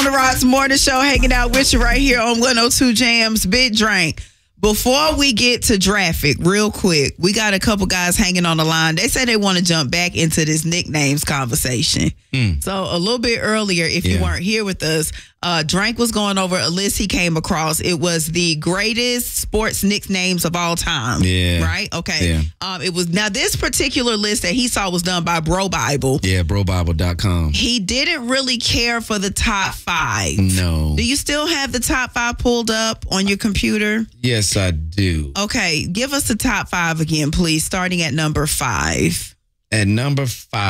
the Rocks Morning Show, hanging out with you right here on 102 Jams Big Drink. Before we get to traffic, real quick, we got a couple guys hanging on the line. They say they want to jump back into this nicknames conversation. So a little bit earlier, if you weren't here with us, Drank was going over a list he came across. It was the greatest sports nicknames of all time. Yeah. Right? Okay. Yeah. It was, now this particular list that he saw was done by Bro Bible. Yeah, brobible.com. He didn't really care for the top 5. No. Do you still have the top 5 pulled up on your computer? Yes, I do. Okay, give us the top 5 again, please, starting at number 5. At number 5.